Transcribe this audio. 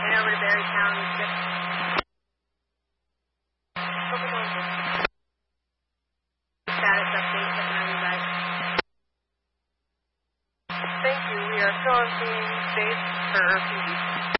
And over to Barry County 6. Status update, checking on you guys. Thank you. We are still on scene, safe for PD.